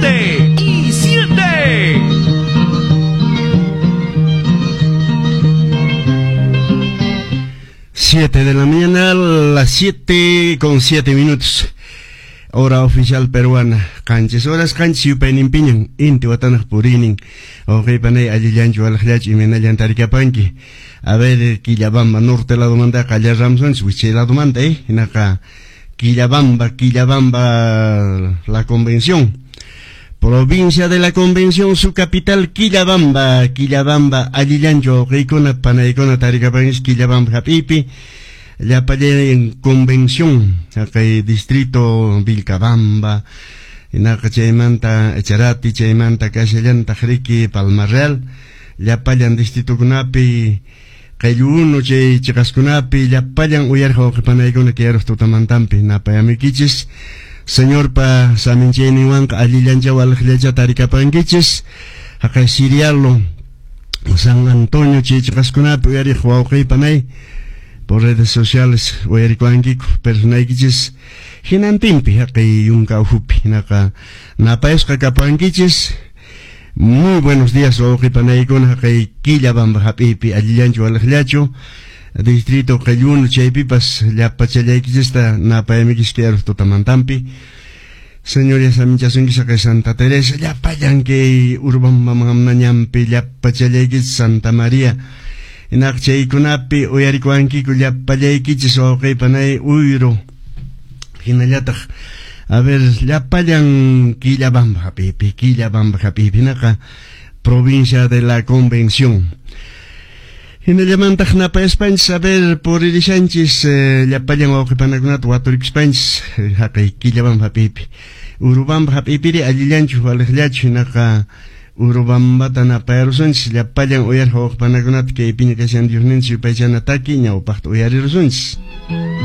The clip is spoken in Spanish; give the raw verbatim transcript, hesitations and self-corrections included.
siete y siete. Siete de la mañana, las siete con siete minutos. Hora oficial peruana. Canches horas canches yupainin piñan. Inti watanak purinin. Okay panay alilancho alajlach y menayan tarikapanki. A ver, Quillabamba, norte la domanda, Calla Ramson, switche la domanda, eh. Naka, Quillabamba, Quillabamba, la convención. Provincia de la Convención, su capital, Quillabamba, Quillabamba, Alilancho, Reicona, Panaicona, Tarikapanis, Quillabamba, Hapipi, ya para en Convención, acá hay distrito Vilcabamba, en acá Chaimanta, Echarati, Chaimanta, Castellanta, Jeriqui, Palmarreal, ya para en distrito Cunapi, Cayuno, Che, Chicascunapi, ya para en Uyarjo, Panaicona, que eres Tutamantampi, Napayamiquichis, señor pa samincheni wank alilancha walhlecha tarikapankichis haka sirialo San Antonio chichaskunapi uyari huawqi panay por redes sociales uyari kuankiku personaykichis hinantimpi haka yunka uhupi naka napaesqa kapankichis. Muy buenos días huawqi panaykuna haka Quillabamba hapipi alilancha walhlecho distrito Cayuno chaypipas llapachallaykichista napayamikis tutamantampi. Señorías amichasunki saka Santa Teresa llapayanki Urbamba mamnañampi llapachallaykichis Santa María inak chaykunapi uyarikuankiku llapallaykichis wawqay panay uyro hinallataq a ver llapayan Quillabamba hapipi Quillabamba hapipi naka provincia de la Convención. En el llamantag napa España, a ver, por el Sánchez, llapayan o que panagunat, Watorik España, haka Quillabamba hapipi. Urubamba hapipiri, alilanchu, alejlachu, naka Urubamba tanapa erosons, llapayan oyar o que panagunat, que pina que sean diosnens, y paisan ataki, ñau pacto oyar erosons.